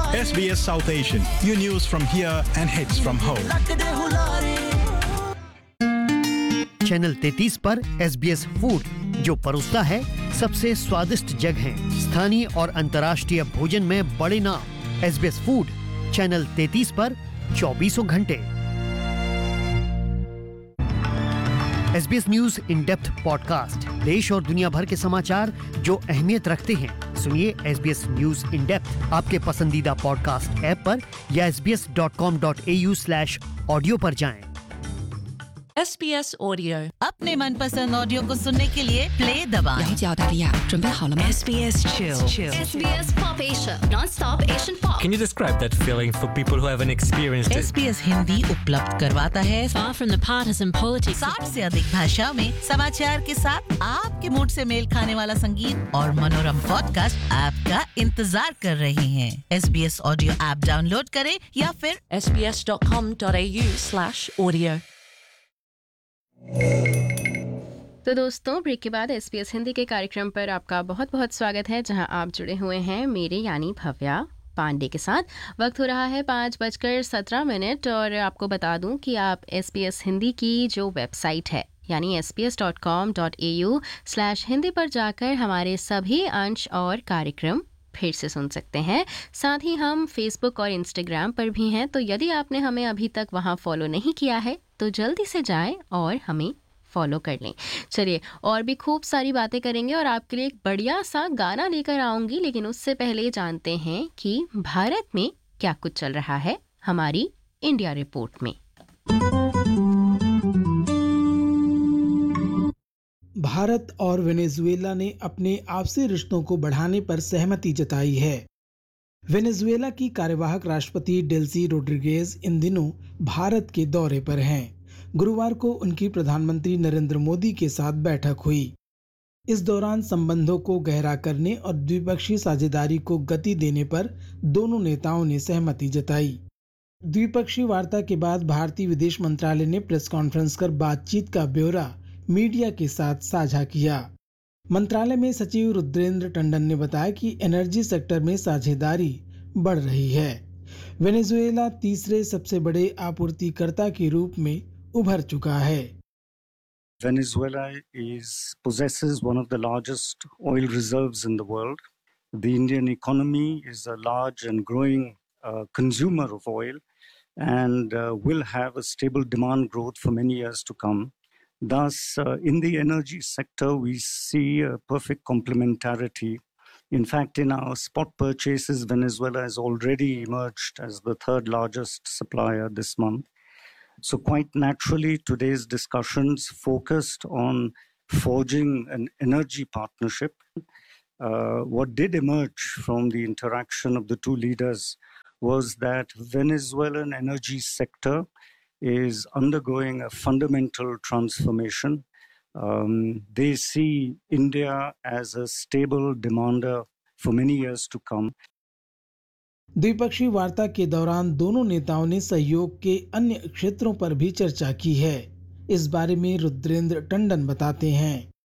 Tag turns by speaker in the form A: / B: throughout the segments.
A: SBS South Asian. You news from here and hits from home.
B: Channel 33 पर SBS food जो परोसता है सबसे स्वादिष्ट जगहें, स्थानीय और अंतर्राष्ट्रीय भोजन में बड़े नाम। SBS फूड चैनल 33 पर 24 घंटे। SBS news in depth podcast, देश और दुनिया भर के समाचार जो अहमियत रखते हैं। सुनिए SBS न्यूज इन डेप्थ आपके पसंदीदा पॉडकास्ट ऐप पर या sbs.com.au/audio पर जाएं।
C: SBS Audio
D: अपने मनपसंद ऑडियो को सुनने के लिए प्ले दबाएं।
E: 了解澳大利亚，准备好了吗
C: SBS Chill
F: SBS Pop Asia, non-stop Asian pop.
G: Can you describe that feeling for people who haven't experienced it?
D: SBS Hindi उपलब्ध करवाता है
F: Far from the partisan politics.
D: 60 से अधिक भाषाओं में समाचार के साथ आपके मूड से मेल खाने वाला संगीत और मनोरम पॉडकास्ट आपका इंतजार कर रहे हैं। SBS ऑडियो ऐप डाउनलोड करें या फिर
C: sbs.com.au/audio।
H: तो दोस्तों, ब्रेक के बाद SBS हिंदी के कार्यक्रम पर आपका बहुत बहुत स्वागत है, जहां आप जुड़े हुए हैं मेरे यानी भव्या पांडे के साथ। वक्त हो रहा है 5:17 और आपको बता दूं कि आप SBS हिंदी की जो वेबसाइट है यानी sbs.com.au/hindi पर जाकर हमारे सभी अंश और कार्यक्रम फिर से सुन सकते हैं। साथ ही हम फेसबुक और इंस्टाग्राम पर भी हैं, तो यदि आपने हमें अभी तक वहां फॉलो नहीं किया है तो जल्दी से जाएं और हमें फॉलो कर लें। चलिए, और भी खूब सारी बातें करेंगे और आपके लिए एक बढ़िया सा गाना लेकर आऊंगी, लेकिन उससे पहले जानते हैं कि भारत में क्या कुछ चल रहा है हमारी इंडिया रिपोर्ट में।
I: भारत और वेनेजुएला ने अपने आपसी रिश्तों को बढ़ाने पर सहमति जताई है। वेनेजुएला की कार्यवाहक राष्ट्रपति डेल्सी रोड्रिगेज इन दिनों भारत के दौरे पर हैं। गुरुवार को उनकी प्रधानमंत्री नरेंद्र मोदी के साथ बैठक हुई। इस दौरान संबंधों को गहरा करने और द्विपक्षीय साझेदारी को गति देने पर दोनों नेताओं ने सहमति जताई। द्विपक्षीय वार्ता के बाद भारतीय विदेश मंत्रालय ने प्रेस कॉन्फ्रेंस कर बातचीत का ब्यौरा मीडिया के साथ साझा किया। मंत्रालय में सचिव रुद्रेंद्र टंडन ने बताया कि एनर्जी सेक्टर में साझेदारी बढ़ रही है। वेनेजुएला तीसरे सबसे बड़े आपूर्तिकर्ता के रूप में उभर चुका है।
J: Venezuela possesses one of the largest oil reserves in the world. The Indian economy is a large and growing consumer of oil and will have a stable demand growth for many years to come. Thus, in the energy sector, we see a perfect complementarity. In fact, in our spot purchases, Venezuela has already emerged as the third largest supplier this month. So quite naturally, today's discussions focused on forging an energy partnership. What did emerge from the interaction of the two leaders was that Venezuelan energy sector is undergoing a fundamental transformation. They see India as a stable demander for many years to come.
I: द्विपक्षीय वार्ता के दौरान दोनों नेताओं ने सहयोग के अन्य क्षेत्रों पर भी चर्चा की है। इस बारे में रुद्रेंद्र टंडन बताते हैं।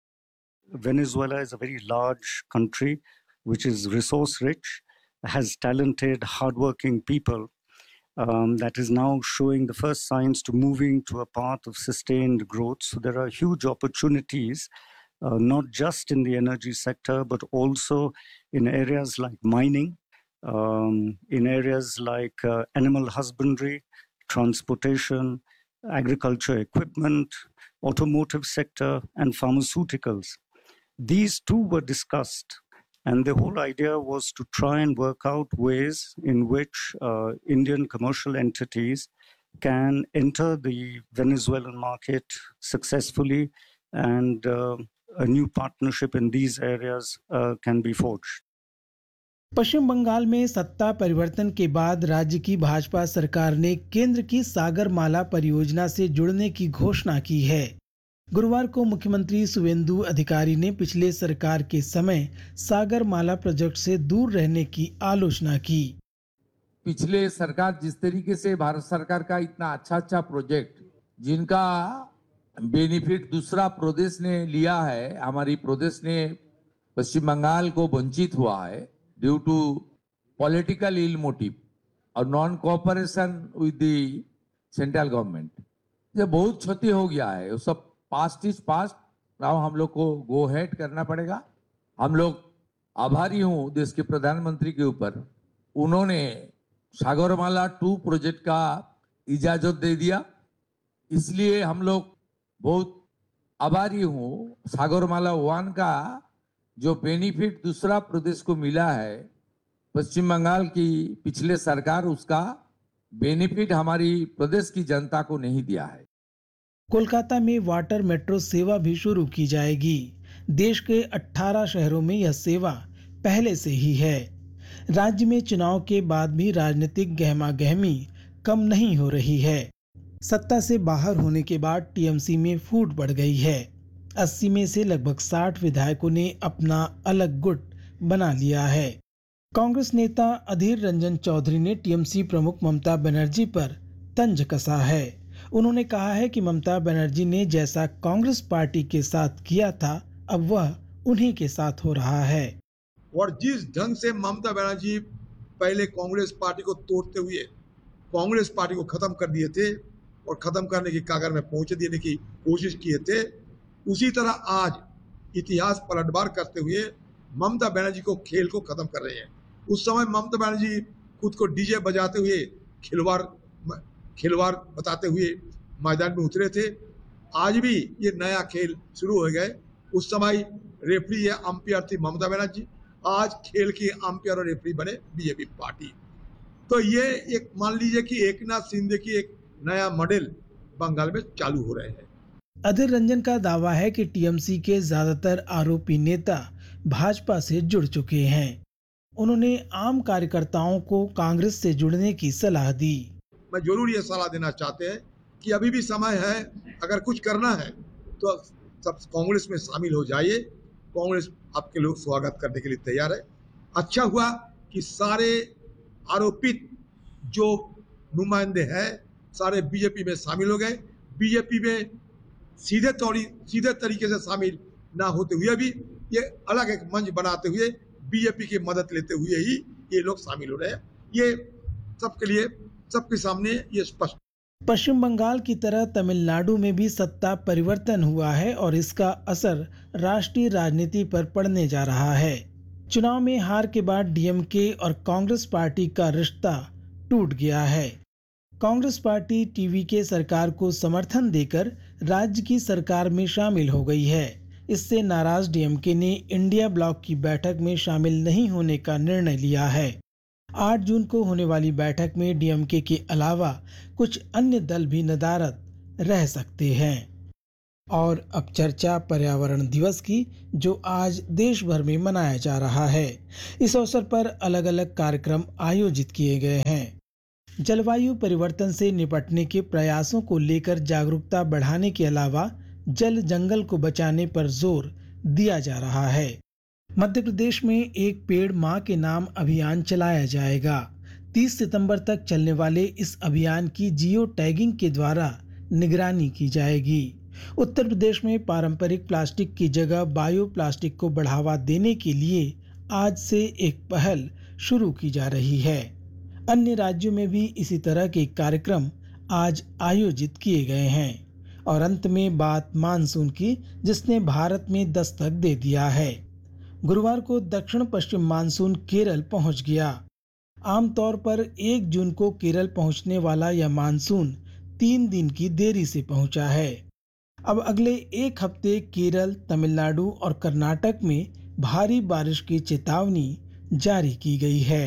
J: Venezuela is a very large country which is resource rich, has talented, hardworking people that is now showing the first signs to moving to a path of sustained growth. So there are huge opportunities, not just in the energy sector, but also in areas like mining, in areas like animal husbandry, transportation, agriculture equipment, automotive sector, and pharmaceuticals. These two were discussed, and the whole idea was to try and work out ways in which Indian commercial entities can enter the Venezuelan market successfully, and a new partnership in these areas can be forged.
I: पश्चिम बंगाल में सत्ता परिवर्तन के बाद राज्य की भाजपा सरकार ने केंद्र की सागरमाला परियोजना से जुड़ने की घोषणा की है। गुरुवार को मुख्यमंत्री शुवेंदु अधिकारी ने पिछले सरकार के समय सागरमाला प्रोजेक्ट से दूर रहने की आलोचना की।
K: पिछले सरकार जिस तरीके से भारत सरकार का इतना अच्छा प्रोजेक्ट जिनका बेनिफिट दूसरा प्रदेश ने लिया है, हमारी प्रदेश ने पश्चिम बंगाल को वंचित हुआ है due to political ill motive और non cooperation with the central government, ये बहुत क्षति हो गया है। वो सब पास्ट इज पास्ट, नाउ हम लोग को गो हेड करना पड़ेगा। हम लोग आभारी हूँ देश के प्रधानमंत्री के ऊपर, उन्होंने सागरमाला 2 प्रोजेक्ट का इजाजत दे दिया, इसलिए हम लोग बहुत आभारी हूँ। सागरमाला 1 का जो बेनिफिट दूसरा प्रदेश को मिला है, पश्चिम बंगाल की पिछले सरकार उसका बेनिफिट हमारी प्रदेश की जनता को नहीं दिया है।
I: कोलकाता में वाटर मेट्रो सेवा भी शुरू की जाएगी। देश के 18 शहरों में यह सेवा पहले से ही है। राज्य में चुनाव के बाद भी राजनीतिक गहमागहमी कम नहीं हो रही है। सत्ता से बाहर होने के बाद टीएमसी में फूट बढ़ गई है। 80 में से लगभग 60 विधायकों ने अपना अलग गुट बना लिया है। कांग्रेस नेता अधीर रंजन चौधरी ने टीएमसी प्रमुख ममता बनर्जी पर तंज कसा है। उन्होंने कहा है कि ममता बनर्जी ने जैसा कांग्रेस पार्टी के साथ किया था, अब वह उन्हीं के साथ हो रहा है।
E: और जिस ढंग से ममता बनर्जी पहले कांग्रेस पार्टी को तोड़ते हुए कांग्रेस पार्टी को खत्म कर दिए थे और खत्म करने की कागर में पहुंच देने की कोशिश किए थे, उसी तरह आज इतिहास पलटवार करते हुए ममता बनर्जी को खेल को खत्म कर रहे हैं। उस समय ममता बनर्जी खुद को डीजे बजाते हुए खिलवाड़ बताते हुए मैदान में उतरे थे। आज भी ये नया खेल शुरू हो गए। उस समय रेफरी या अंपायर थी ममता बनर्जी, आज खेल की अंपायर और रेफरी बने बीजेपी पार्टी। तो ये एक मान लीजिए कि एकनाथ शिंदे की एक नया मॉडल बंगाल में चालू हो रहे हैं।
I: अधीर रंजन का दावा है कि टीएमसी के ज्यादातर आरोपी नेता भाजपा से जुड़ चुके हैं। उन्होंने आम कार्यकर्ताओं को कांग्रेस से जुड़ने की सलाह दी।
E: मैं जरूर ये सलाह देना चाहते हैं कि अभी भी समय है, अगर कुछ करना है तो सब कांग्रेस में शामिल हो जाइए। कांग्रेस आपके लोग स्वागत करने के लिए तैयार है। अच्छा हुआ कि सारे आरोपित जो नुमाइंदे हैं सारे बीजेपी में शामिल हो गए। बीजेपी में सीधे तरीके से शामिल ना होते हुए भी ये अलग एक मंच बनाते हुए बीजेपी की मदद लेते हुए ही ये लोग शामिल हो रहे हैं। ये सबके लिए सबके सामने ये स्पष्ट।
I: पश्चिम बंगाल की तरह तमिलनाडु में भी सत्ता परिवर्तन हुआ है और इसका असर राष्ट्रीय राजनीति पर पड़ने जा रहा है। चुनाव में हार के बाद डीएमके और कांग्रेस पार्टी का रिश्ता टूट गया है। कांग्रेस पार्टी टीवीके सरकार को समर्थन देकर राज्य की सरकार में शामिल हो गई है। इससे नाराज डीएमके ने इंडिया ब्लॉक की बैठक में शामिल नहीं होने का निर्णय लिया है। 8 जून को होने वाली बैठक में डीएमके के अलावा कुछ अन्य दल भी नदारद रह सकते हैं। और अब चर्चा पर्यावरण दिवस की, जो आज देश भर में मनाया जा रहा है। इस अवसर पर अलग अलग कार्यक्रम आयोजित किए गए हैं। जलवायु परिवर्तन से निपटने के प्रयासों को लेकर जागरूकता बढ़ाने के अलावा जल जंगल को बचाने पर जोर दिया जा रहा है। मध्य प्रदेश में एक पेड़ मां के नाम अभियान चलाया जाएगा। 30 सितंबर तक चलने वाले इस अभियान की जियो टैगिंग के द्वारा निगरानी की जाएगी। उत्तर प्रदेश में पारंपरिक प्लास्टिक की जगह बायो प्लास्टिक को बढ़ावा देने के लिए आज से एक पहल शुरू की जा रही है। अन्य राज्यों में भी इसी तरह के कार्यक्रम आज आयोजित किए गए हैं। और अंत में बात मानसून की, जिसने भारत में दस्तक दे दिया है। गुरुवार को दक्षिण पश्चिम मानसून केरल पहुंच गया। आमतौर पर 1 जून को केरल पहुंचने वाला यह मानसून 3 दिन की देरी से पहुंचा है। अब अगले 1 हफ्ते केरल, तमिलनाडु और कर्नाटक में भारी बारिश की चेतावनी जारी की गई है।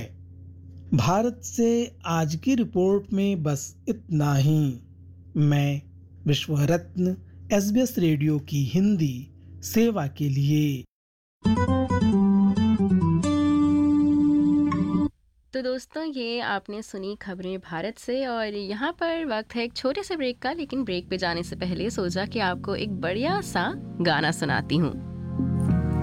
I: भारत से आज की रिपोर्ट में बस इतना ही। मैं विश्व रत्न SBS रेडियो की हिंदी सेवा के लिए।
H: तो दोस्तों, ये आपने सुनी खबरें भारत से, और यहाँ पर वक्त है एक छोटे से ब्रेक का। लेकिन ब्रेक पे जाने से पहले सोचा कि आपको एक बढ़िया सा गाना सुनाती हूँ।